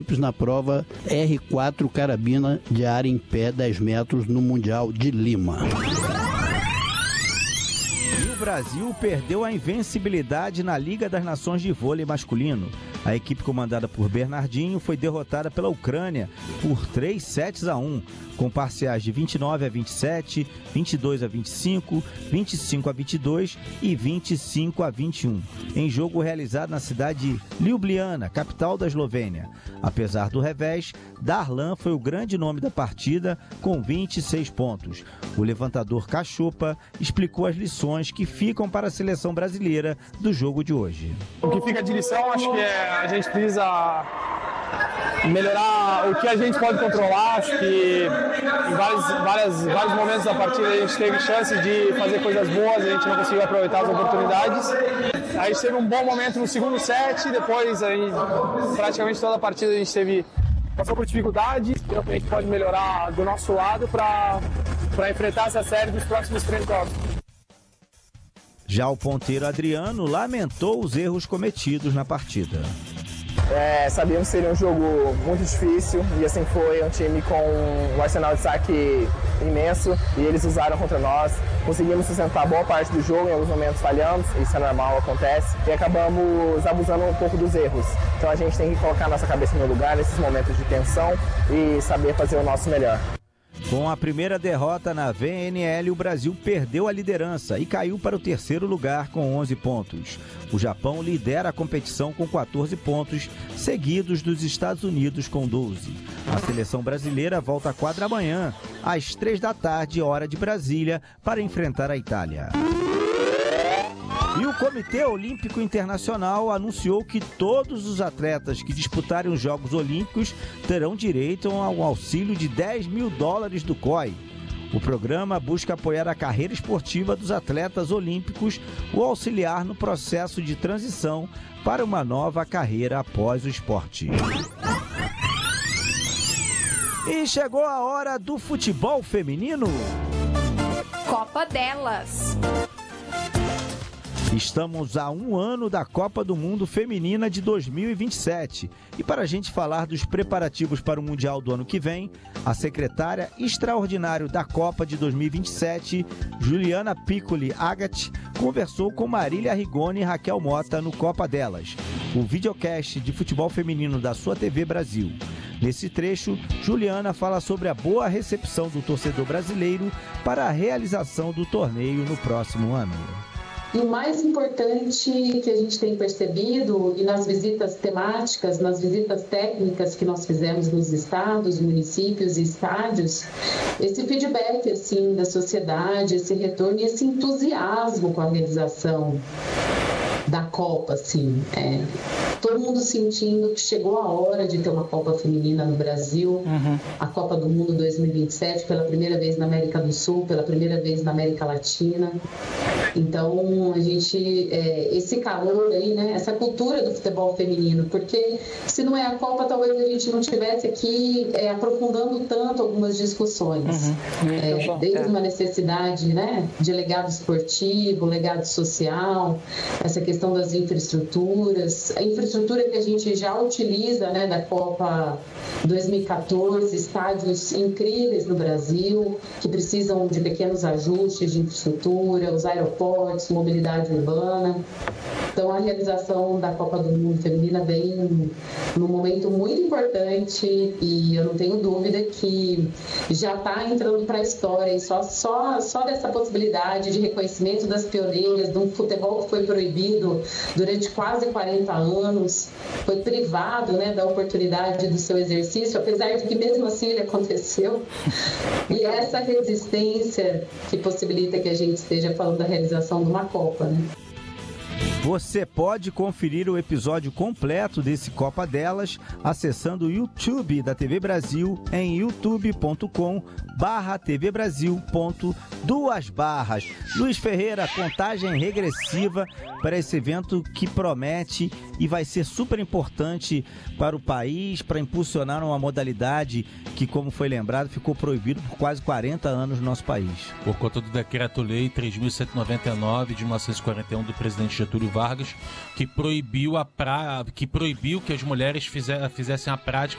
na prova R4 carabina de área em pé 10 metros no Mundial de Lima. E o Brasil perdeu a invencibilidade na Liga das Nações de Vôlei masculino. A equipe comandada por Bernardinho foi derrotada pela Ucrânia por 3-1, com parciais de 29-27, 22-25, 25-22 e 25-21, em jogo realizado na cidade de Ljubljana, capital da Eslovênia. Apesar do revés, Darlan foi o grande nome da partida, com 26 pontos. O levantador Cachopa explicou as lições que ficam para a seleção brasileira do jogo de hoje. O que fica de lição, acho que a gente precisa melhorar o que a gente pode controlar. Acho que em vários momentos da partida a gente teve chance de fazer coisas boas, a gente não conseguiu aproveitar as oportunidades. A gente teve um bom momento no segundo set, depois praticamente toda a partida a gente passou por dificuldade. A gente pode melhorar do nosso lado para enfrentar essa série dos próximos 3 jogos. Já o ponteiro Adriano lamentou os erros cometidos na partida. Sabíamos que seria um jogo muito difícil e assim foi, um time com um arsenal de saque imenso e eles usaram contra nós. Conseguimos sustentar boa parte do jogo, em alguns momentos falhamos, isso é normal, acontece, e acabamos abusando um pouco dos erros. Então a gente tem que colocar nossa cabeça no lugar nesses momentos de tensão e saber fazer o nosso melhor. Com a primeira derrota na VNL, o Brasil perdeu a liderança e caiu para o 3º lugar com 11 pontos. O Japão lidera a competição com 14 pontos, seguidos dos Estados Unidos com 12. A seleção brasileira volta à quadra amanhã, às 3 da tarde, hora de Brasília, para enfrentar a Itália. E o Comitê Olímpico Internacional anunciou que todos os atletas que disputarem os Jogos Olímpicos terão direito a um auxílio de $10 mil do COI. O programa busca apoiar a carreira esportiva dos atletas olímpicos ou auxiliar no processo de transição para uma nova carreira após o esporte. E chegou a hora do futebol feminino. Copa delas. Estamos a 1 ano da Copa do Mundo Feminina de 2027 e para a gente falar dos preparativos para o Mundial do ano que vem, a secretária extraordinária da Copa de 2027, Juliana Piccoli Agati, conversou com Marília Rigoni e Raquel Mota no Copa Delas, o videocast de futebol feminino da sua TV Brasil. Nesse trecho, Juliana fala sobre a boa recepção do torcedor brasileiro para a realização do torneio no próximo ano. E o mais importante que a gente tem percebido, e nas visitas temáticas, nas visitas técnicas que nós fizemos nos estados, municípios e estádios, esse feedback assim, da sociedade, esse retorno e esse entusiasmo com a realização da Copa, assim, todo mundo sentindo que chegou a hora de ter uma Copa feminina no Brasil, a Copa do Mundo 2027, pela primeira vez na América do Sul, pela primeira vez na América Latina. Então, a gente, esse calor aí, né, essa cultura do futebol feminino, porque se não é a Copa, talvez a gente não estivesse aqui aprofundando tanto algumas discussões. Desde uma necessidade, né, de legado esportivo, legado social, essa questão das infraestruturas, a infraestrutura que a gente já utiliza, né, da Copa 2014, estádios incríveis no Brasil, que precisam de pequenos ajustes de infraestrutura, os aeroportos, mobilidade urbana. Então, a realização da Copa do Mundo Feminina vem num momento muito importante e eu não tenho dúvida que já está entrando para a história. E só dessa possibilidade de reconhecimento das pioneiras de um futebol que foi proibido durante quase 40 anos, foi privado, né, da oportunidade do seu exercício, apesar de que mesmo assim ele aconteceu. E essa resistência que possibilita que a gente esteja falando da realização de uma Copa, né? Você pode conferir o episódio completo desse Copa Delas acessando o YouTube da TV Brasil em youtube.com/tvbrasil.2/. Luiz Ferreira, contagem regressiva para esse evento que promete e vai ser super importante para o país, para impulsionar uma modalidade que, como foi lembrado, ficou proibido por quase 40 anos no nosso país. Por conta do Decreto-Lei 3.199 de 1941 do presidente Getúlio Vargas, que proibiu que as mulheres fizessem a prática